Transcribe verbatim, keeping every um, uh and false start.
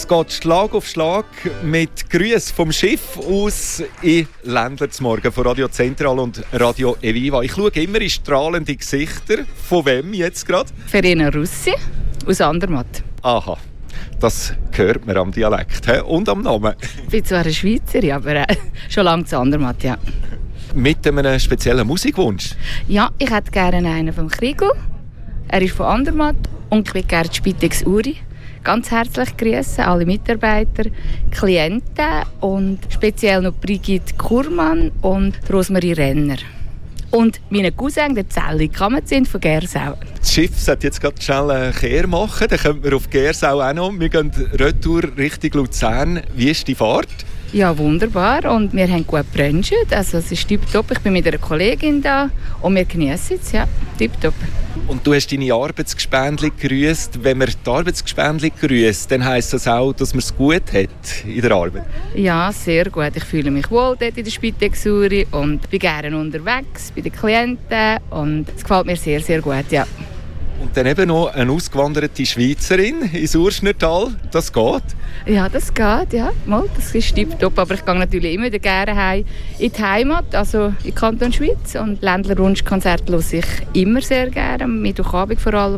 Es geht Schlag auf Schlag mit Grüßen vom Schiff aus in Ländler zum Morgen von Radio Zentral und Radio Eviva. Ich schaue immer in strahlende Gesichter. Von wem jetzt gerade? Verena Russi aus Andermatt. Aha, das hört man am Dialekt he? Und am Namen. Ich bin zwar eine Schweizerin, aber äh, schon lange zu Andermatt, ja. Mit einem speziellen Musikwunsch? Ja, ich hätte gerne einen vom Kriegl. Er ist von Andermatt und ich bin gerne Spitex Uri. Ganz herzlich grüßen alle Mitarbeiter, Klienten und speziell noch Brigitte Kurmann und Rosmarie Renner. Und meine Cousin, der Zelli Kammerzind von Gersau. Das Schiff sollte jetzt gerade schnell eine Kehr machen, dann kommen wir auf Gersau auch noch. Wir gehen retour Richtung Luzern. Wie ist die Fahrt? Ja, wunderbar. Und wir haben gut gebruncht. Also es ist tipptopp. Ich bin mit einer Kollegin da und wir genießen es. Ja, tipptopp. Und du hast deine Arbeitsgespendli grüßt. Wenn man die Arbeitsgespendli grüßt, dann heisst das auch, dass man es gut hat in der Arbeit? Ja, sehr gut. Ich fühle mich wohl dort in der Spitex Uri und bin gerne unterwegs bei den Klienten. Und es gefällt mir sehr, sehr gut, ja. Und dann eben noch eine ausgewanderte Schweizerin ins Urschnertal. Das geht? Ja, das geht, ja. Mal, das ist tipptopp. Aber ich gehe natürlich immer wieder gerne heim in die Heimat, also in die Kanton Schweiz. Und Ländler Wunschkonzerte höre ich immer sehr gerne, Mittwochabend vor allem.